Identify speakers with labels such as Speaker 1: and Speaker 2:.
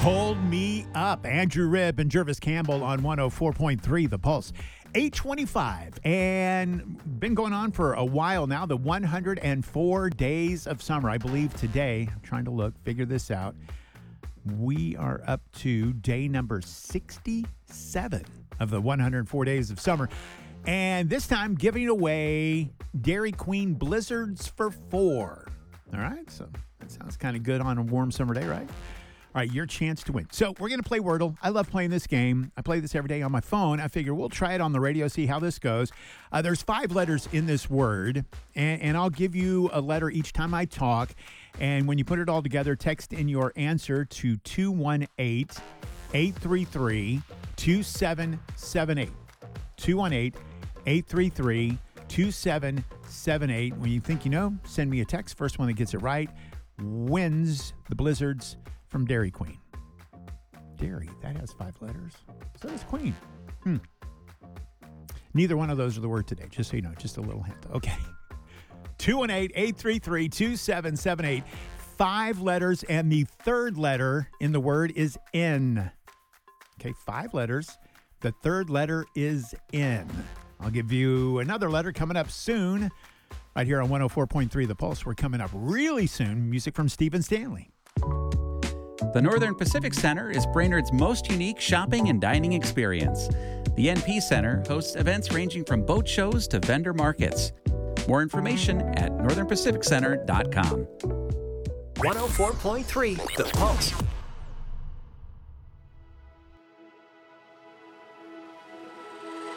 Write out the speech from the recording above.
Speaker 1: Hold Me Up. Andrew Ribb and Jervis Campbell on 104.3 The Pulse. 825, and been going on for a while now, the 104 days of summer. I believe today, I'm trying to figure this out, we are up to day number 67 of the 104 days of summer. And this time, giving away Dairy Queen Blizzards for 4. All right, so that sounds kind of good on a warm summer day, right? All right, your chance to win. So we're going to play Wordle. I love playing this game. I play this every day on my phone. I figure we'll try it on the radio, see how this goes. There's 5 letters in this word, and I'll give you a letter each time I talk. And when you put it all together, text in your answer to 218-833-2778. 218-833-2778. When you think you know, send me a text. First one that gets it right wins the Blizzards from Dairy Queen. Dairy, that has 5 letters. So does Queen. Neither one of those are the word today, just so you know, just a little hint. Okay. 218-833-2778. 5 letters, and the third letter in the word is N. Okay, 5 letters. The third letter is N. I'll give you another letter coming up soon. Right here on 104.3 The Pulse. We're coming up really soon. Music from Stephen Stanley.
Speaker 2: The Northern Pacific Center is Brainerd's most unique shopping and dining experience. The NP Center hosts events ranging from boat shows to vendor markets. More information at northernpacificcenter.com.
Speaker 3: 104.3 The Pulse.